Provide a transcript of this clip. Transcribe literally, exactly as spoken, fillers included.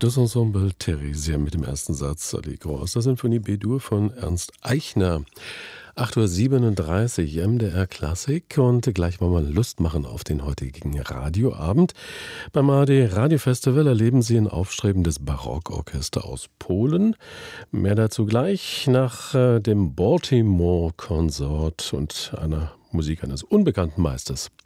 Das Ensemble Theresia mit dem ersten Satz Allegro aus der Sinfonie B-Dur von Ernst Eichner. acht Uhr siebenunddreißig M D R Klassik und gleich wollen wir Lust machen auf den heutigen Radioabend. Beim A R D Radio Festival erleben Sie ein aufstrebendes Barockorchester aus Polen. Mehr dazu gleich nach äh, dem Baltimore Consort und einer Musik eines unbekannten Meisters.